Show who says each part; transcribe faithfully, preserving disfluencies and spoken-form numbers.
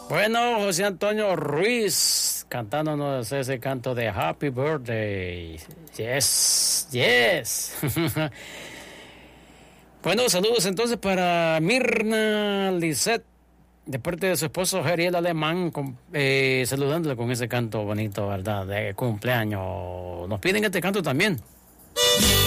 Speaker 1: Bueno, José Antonio Ruiz cantándonos ese canto de Happy Birthday. Yes, yes. Bueno, saludos entonces para Mirna Lisset, de parte de su esposo Geriel Alemán, con, eh, saludándole con ese canto bonito, ¿verdad? De cumpleaños. Nos piden este canto también.